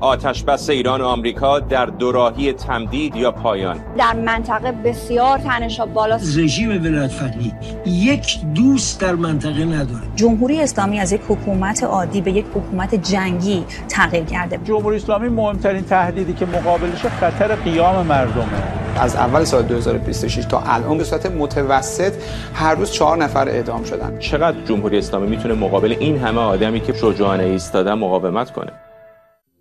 آتش‌بس ایران و آمریکا در دوراهی تمدید یا پایان. در منطقه بسیار تنش‌ها بالاست. رژیم ولایت‌فقیه یک دوست در منطقه نداره. جمهوری اسلامی از یک حکومت عادی به یک حکومت جنگی تغییر کرده. جمهوری اسلامی مهمترین تهدیدی که مقابلش خطر قیام مردمه. از اول سال 2026 تا الان به صورت متوسط هر روز 4 نفر اعدام شدن. چقدر جمهوری اسلامی میتونه مقابل این همه آدمی که شجاعانه ایستادن مقاومت کنه؟